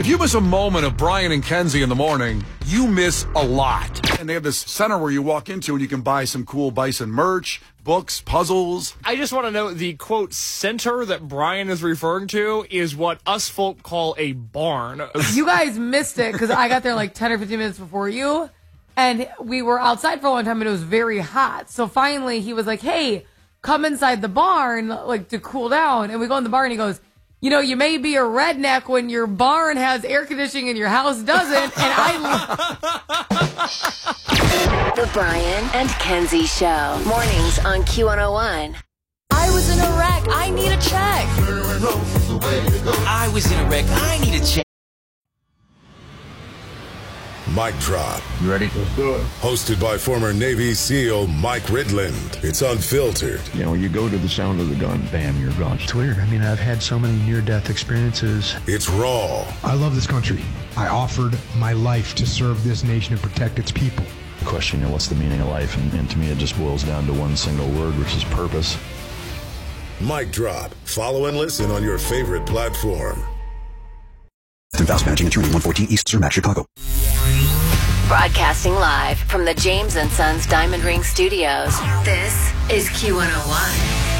If you miss a moment of Brian and Kenzie in the morning, you miss a lot. And they have this center where you walk into and you can buy some cool Bison merch, books, puzzles. I just want to know the, quote, center that Brian is referring to is what us folk call a barn. You guys missed it because I got there like 10 or 15 minutes before you. And we were outside for a long time and it was very hot. So finally he was like, hey, come inside the barn, like to cool down. And we go in the barn and he goes, you know, you may be a redneck when your barn has air conditioning and your house doesn't. And The Brian and Kenzie Show. Mornings on Q101. I was in a wreck. I need a check. I was in a wreck. I need a check. Mic Drop. You ready? Let's do it. Hosted by former Navy SEAL Mike Ridland. It's unfiltered. You know, you go to the sound of the gun, bam, you're gone. It's weird. I mean, I've had so many near-death experiences. It's raw. I love this country. I offered my life to serve this nation and protect its people. Question, you know, what's the meaning of life? And to me, it just boils down to one single word, which is purpose. Mic Drop. Follow and listen on your favorite platform. 10,000 managing attorney, 114 East Cermak, Chicago. Broadcasting live from the James & Sons Diamond Ring Studios. This is Q101.